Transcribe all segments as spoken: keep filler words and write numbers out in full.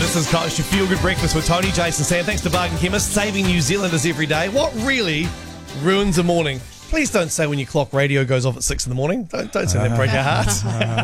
This is Coach, your feel-good breakfast with Tony, Jason, Sam. Thanks to Bargain Chemist, saving New Zealanders every day. What really ruins a morning? Please don't say when your clock radio goes off at six in the morning. Don't don't say that, break our hearts.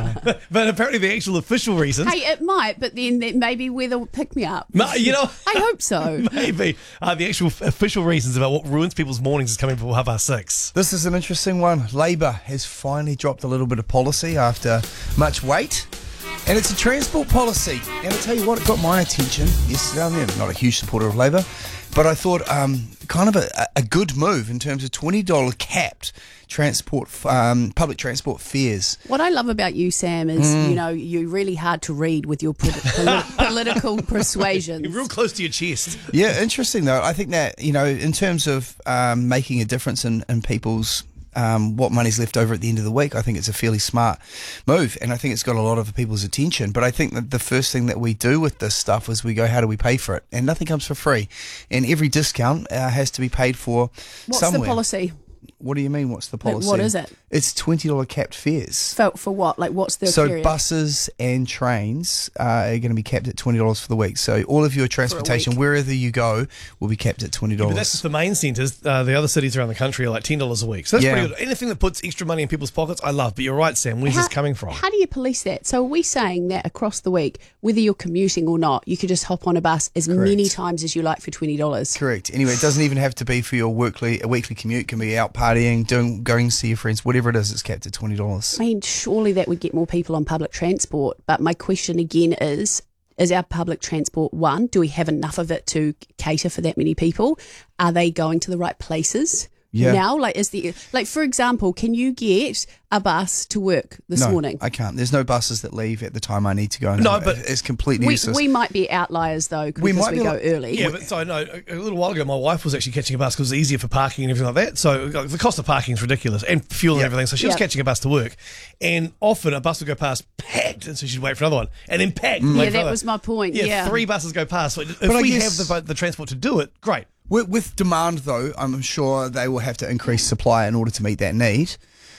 But apparently the actual official reasons... Hey, it might, but then that maybe weather will pick me up. Ma- you know, I hope so. Maybe. Uh, the actual f- official reasons about what ruins people's mornings is coming from half past six. This is an interesting one. Labor has finally dropped a little bit of policy after much wait. And it's a transport policy. And I'll tell you what, it got my attention yesterday. I'm not a huge supporter of Labor, but I thought um, kind of a, a good move in terms of twenty dollars capped transport, um, public transport fares. What I love about you, Sam, is, mm. you know, you're really hard to read with your polit- polit- political persuasions. You're real close to your chest. Yeah, interesting though. I think that, you know, in terms of um, making a difference in, in people's Um, what money's left over at the end of the week, I think it's a fairly smart move, and I think it's got a lot of people's attention. But I think that the first thing that we do with this stuff is we go, how do we pay for it? And nothing comes for free, and every discount uh, has to be paid for. What's somewhere. the policy? What do you mean, what's the policy? Like, what is it? It's twenty dollars capped fares. For, for what? Like, what's the So period? buses and trains uh, are going to be capped at twenty dollars for the week. So all of your transportation, wherever you go, will be capped at twenty dollars. Yeah, but that's just the main centres. Uh, the other cities around the country are like ten dollars a week. So that's Yeah. pretty good. Anything that puts extra money in people's pockets, I love. But you're right, Sam. Where's how, this coming from? How do you police that? So are we saying that across the week, whether you're commuting or not, you could just hop on a bus as Correct. many times as you like for twenty dollars? Correct. Anyway, it doesn't even have to be for your weekly, a weekly commute. It can be out partying, doing, going to see your friends, whatever it is, it's capped at twenty dollars. I mean, surely that would get more people on public transport. But my question again is, is our public transport, one, do we have enough of it to cater for that many people? Are they going to the right places? Yeah. Now, like, is the like for example, can you get a bus to work this no, morning? I can't. There's no buses that leave at the time I need to go. No, but it's completely We, useless. we might be outliers though because We we, might we be go like- early. Yeah, but so I know a a little while ago, my wife was actually catching a bus because it was easier for parking and everything like that. So like, the cost of parking is ridiculous, and fuel Yep. and everything. So she was Yep. catching a bus to work, and often a bus would go past packed, and so she'd wait for another one, and then packed. and Yeah, wait for that another. was my point. Yeah, Yeah, three buses go past. So if But I we guess- have the the transport to do it, great. With, with demand, though, I'm sure they will have to increase supply in order to meet that need.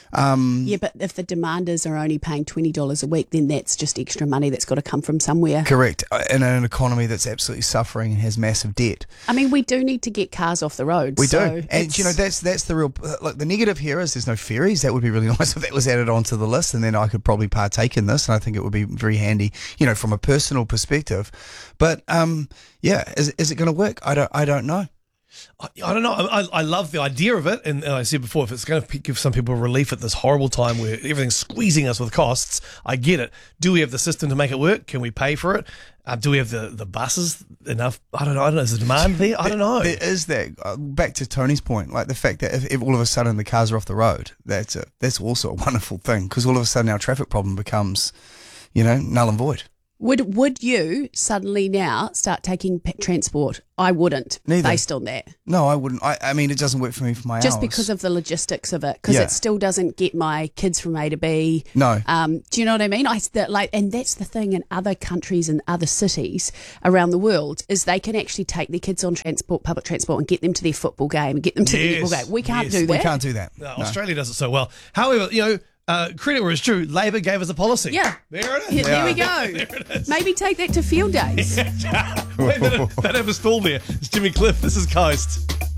Um, Yeah, but if the demanders are only paying twenty dollars a week, then that's just extra money that's got to come from somewhere. correct. Uh, In an economy that's absolutely suffering and has massive debt. I mean, we do need to get cars off the road. We so do. And, it's- you know, that's that's the real... uh, Look, the negative here is there's no ferries. That would be really nice if that was added onto the list, and then I could probably partake in this, and I think it would be very handy, you know, from a personal perspective. But, um, yeah, is, is it going to work? I don't, I don't know. I, I don't know. I, I love the idea of it, and, and I said before, if it's going to give some people relief at this horrible time where everything's squeezing us with costs, I get it. Do we have the system to make it work? Can we pay for it? Uh, do we have the, the buses enough? I don't know. I don't know. Is the demand there? I don't know. There is that. Uh, back to Tony's point, like the fact that if, if all of a sudden the cars are off the road, that's a, that's also a wonderful thing, because all of a sudden our traffic problem becomes, you know, null and void. Would would you suddenly now start taking p- transport? I wouldn't, Neither. based on that. No, I wouldn't. I, I mean, it doesn't work for me for my Just hours. because of the logistics of it, because Yeah. it still doesn't get my kids from A to B. No. Um, do you know what I mean? I that, like, and that's the thing in other countries and other cities around the world is they can actually take their kids on transport, public transport, and get them to their football game, and get them to Yes, the netball game. We can't yes. do that. We can't do that. No, No. Australia does it so well. However, you know, uh, credit where it's true, Labor gave us a policy. Yeah. There it is. Yeah, there we Yeah. go. There it is. Maybe take that to field days. Wait, that, that have a stall there. It's Jimmy Cliff. This is Coast.